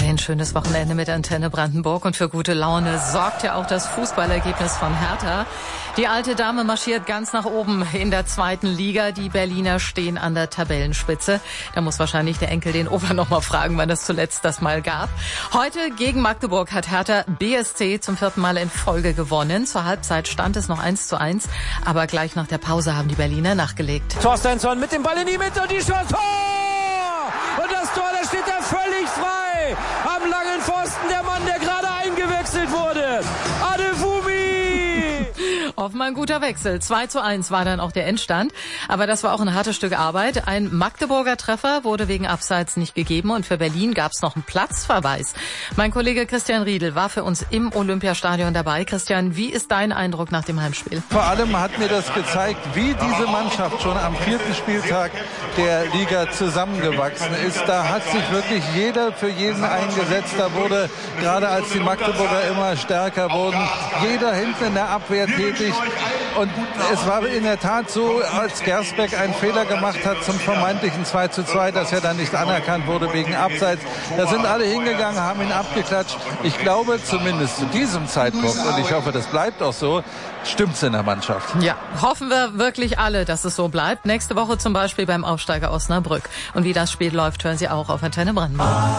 Ein schönes Wochenende mit Antenne Brandenburg und für gute Laune sorgt ja auch das Fußballergebnis von Hertha. Die alte Dame marschiert ganz nach oben in der 2. Liga. Die Berliner stehen an der Tabellenspitze. Da muss wahrscheinlich der Enkel den Opa noch mal fragen, wann es zuletzt das mal gab. Heute gegen Magdeburg hat Hertha BSC zum 4. Mal in Folge gewonnen. Zur Halbzeit stand es noch 1:1, aber gleich nach der Pause haben die Berliner nachgelegt. Torstensson mit dem Ball in die Mitte und die Chance. Tor! Und das Tor, da steht er völlig frei. Am langen Pfosten der Mann, der gerade eingewechselt wurde. Adefumi! Offenbar ein guter Wechsel. 2:1 war dann auch der Endstand. Aber das war auch ein hartes Stück Arbeit. Ein Magdeburger Treffer wurde wegen Abseits nicht gegeben und für Berlin gab es noch einen Platzverweis. Mein Kollege Christian Riedel war für uns im Olympiastadion dabei. Christian, wie ist dein Eindruck nach dem Heimspiel? Vor allem hat mir das gezeigt, wie diese Mannschaft schon am 4. Spieltag der Liga zusammengewachsen ist. Da hat sich wirklich jeder für jeden eingesetzt. Da wurde, gerade als die Magdeburger immer stärker wurden, jeder hinten in der Abwehr tätig. Und es war in der Tat so, als Gersbeck einen Fehler gemacht hat zum vermeintlichen 2:2, dass er dann nicht anerkannt wurde wegen Abseits. Da sind alle hingegangen, haben ihn abgeklatscht. Ich glaube zumindest zu diesem Zeitpunkt, und ich hoffe, das bleibt auch so, stimmt's in der Mannschaft. Ja, hoffen wir wirklich alle, dass es so bleibt. Nächste Woche zum Beispiel beim Aufsteiger Osnabrück. Und wie das Spiel läuft, hören Sie auch auf Antenne Brandenburg.